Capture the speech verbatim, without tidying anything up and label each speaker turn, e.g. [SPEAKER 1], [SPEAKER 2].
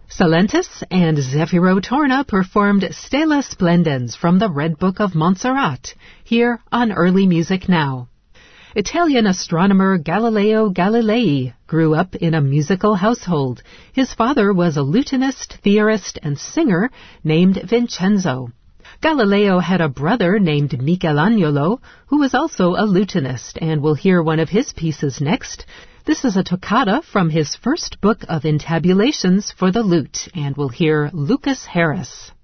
[SPEAKER 1] Salentus and Zefiro Torna performed Stella Splendens from the Red Book of Montserrat, here on Early Music Now. Italian astronomer Galileo Galilei grew up in a musical household. His father was a lutenist, theorist, and singer named Vincenzo. Galileo had a brother named Michelangelo, who was also a lutenist, and we'll hear one of his pieces next. This is a toccata from his first book of intabulations for the lute, and we'll hear Lucas Harris.